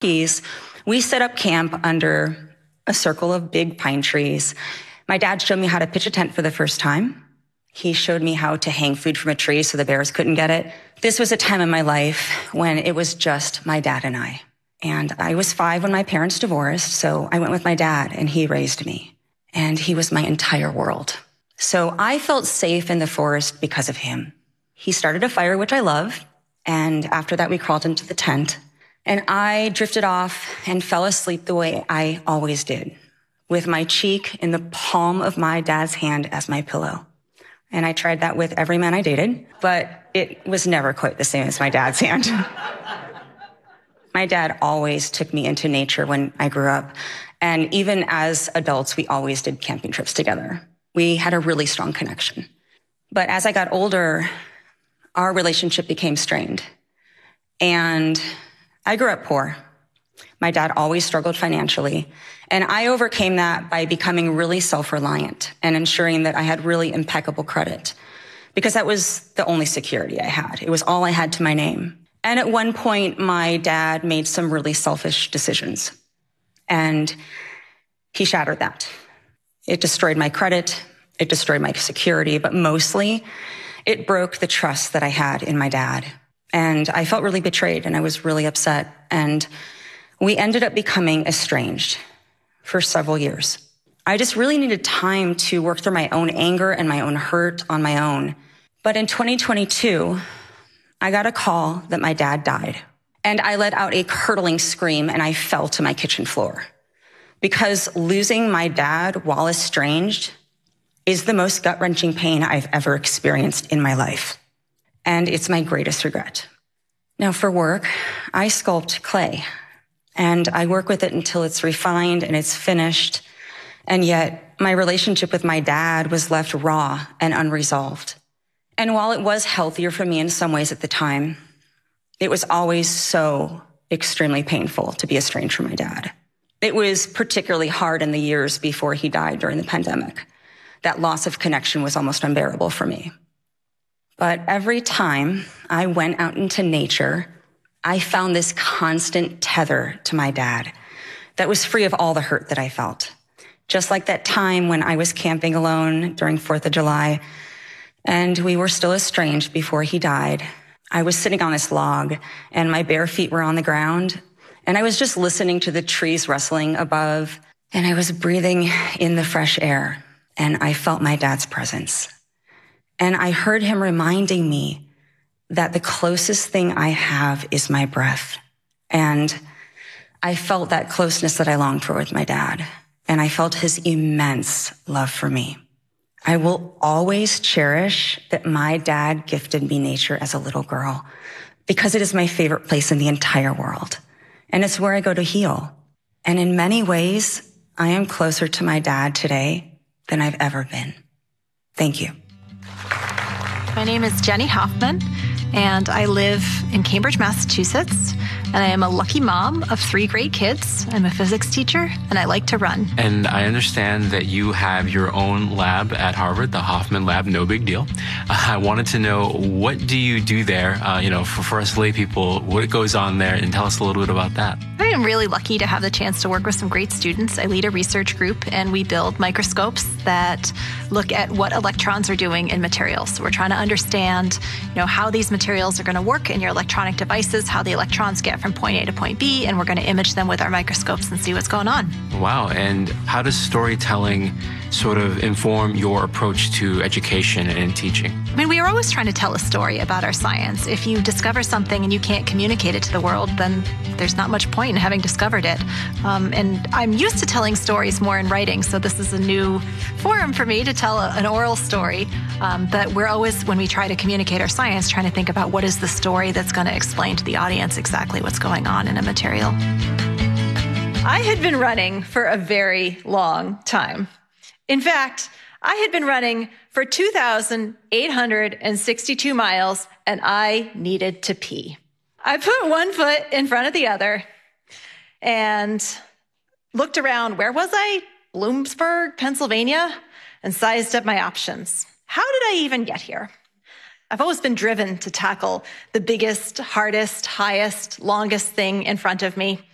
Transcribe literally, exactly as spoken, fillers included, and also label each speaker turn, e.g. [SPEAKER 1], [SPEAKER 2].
[SPEAKER 1] We set up camp under a circle of big pine trees. My dad showed me how to pitch a tent for the first time. He showed me how to hang food from a tree so the bears couldn't get it. This was a time in my life when it was just my dad and I. And I was five when my parents divorced, so I went with my dad and he raised me. And he was my entire world. So I felt safe in the forest because of him. He started a fire, which I love. And after that, we crawled into the tent. And I drifted off and fell asleep the way I always did, with my cheek in the palm of my dad's hand as my pillow. And I tried that with every man I dated, but it was never quite the same as my dad's hand. My dad always took me into nature when I grew up. And even as adults, we always did camping trips together. We had a really strong connection. But as I got older, our relationship became strained. And I grew up poor. My dad always struggled financially. And I overcame that by becoming really self-reliant and ensuring that I had really impeccable credit, because that was the only security I had. It was all I had to my name. And at one point, my dad made some really selfish decisions. And he shattered that. It destroyed my credit. It destroyed my security. But mostly, it broke the trust that I had in my dad. And I felt really betrayed, and I was really upset. And we ended up becoming estranged for several years. I just really needed time to work through my own anger and my own hurt on my own. But in twenty twenty-two, I got a call that my dad died. And I let out a curdling scream, and I fell to my kitchen floor. Because losing my dad while estranged is the most gut-wrenching pain I've ever experienced in my life. And it's my greatest regret. Now, for work, I sculpt clay. And I work with it until it's refined and it's finished. And yet, my relationship with my dad was left raw and unresolved. And while it was healthier for me in some ways at the time, it was always so extremely painful to be estranged from my dad. It was particularly hard in the years before he died during the pandemic. That loss of connection was almost unbearable for me. But every time I went out into nature, I found this constant tether to my dad that was free of all the hurt that I felt. Just like that time when I was camping alone during fourth of July, and we were still estranged before he died. I was sitting on this log, and my bare feet were on the ground, and I was just listening to the trees rustling above, and I was breathing in the fresh air, and I felt my dad's presence. And I heard him reminding me that the closest thing I have is my breath. And I felt that closeness that I longed for with my dad. And I felt his immense love for me. I will always cherish that my dad gifted me nature as a little girl, because it is my favorite place in the entire world. And it's where I go to heal. And in many ways, I am closer to my dad today than I've ever been. Thank you.
[SPEAKER 2] My name is Jenny Hoffman, and I live in Cambridge, Massachusetts, and I am a lucky mom of three great kids. I'm a physics teacher, and I like to run.
[SPEAKER 3] And I understand that you have your own lab at Harvard, the Hoffman Lab, no big deal. Uh, I wanted to know, what do you do there, uh, you know, for, for us lay people, what goes on there, and tell us a little bit about that.
[SPEAKER 2] I am really lucky to have the chance to work with some great students. I lead a research group, and we build microscopes that look at what electrons are doing in materials. So we're trying to understand, you know, how these materials are going to work in your electronic devices, how the electrons get from point A to point B, and we're going to image them with our microscopes and see what's going on.
[SPEAKER 3] Wow. And how does storytelling sort of inform your approach to education and teaching?
[SPEAKER 2] I mean, we are always trying to tell a story about our science. If you discover something and you can't communicate it to the world, then there's not much point in having discovered it. Um, and I'm used to telling stories more in writing, so this is a new forum for me to tell a, an oral story. Um, but we're always, when we try to communicate our science, trying to think about what is the story that's going to explain to the audience exactly what's going on in a material. I had been running for a very long time. In fact, I had been running for two thousand eight hundred sixty-two miles, and I needed to pee. I put one foot in front of the other and looked around. Where was I? Bloomsburg, Pennsylvania, and sized up my options. How did I even get here? I've always been driven to tackle the biggest, hardest, highest, longest thing in front of me.